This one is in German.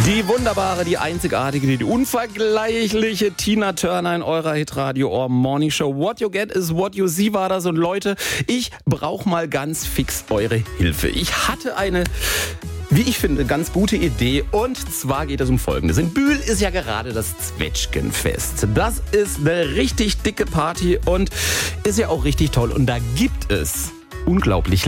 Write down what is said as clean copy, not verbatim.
Die wunderbare, die einzigartige, die unvergleichliche Tina Turner in eurer Hitradio Ohr Morning Show. What you get is what you see war das. Und Leute, ich brauche mal ganz fix eure Hilfe. Ich hatte eine, wie ich finde, ganz gute Idee. Und zwar geht es um Folgendes. In Bühl ist ja gerade das Zwetschgenfest. Das ist eine richtig dicke Party und ist ja auch richtig toll. Und da gibt es unglaublich